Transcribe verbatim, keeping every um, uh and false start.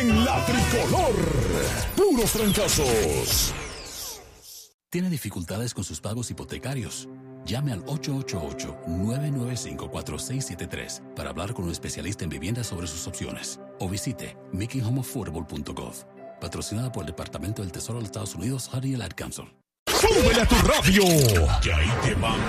en la tricolor. Puros trancazos. ¿Tiene dificultades con sus pagos hipotecarios? Llame al ocho ocho ocho, nueve nueve cinco, cuatro seis siete tres para hablar con un especialista en vivienda sobre sus opciones. O visite making home affordable punto gov. Patrocinada por el Departamento del Tesoro de los Estados Unidos, Harry Ad Council. ¡Súbele a tu radio! Que ahí te van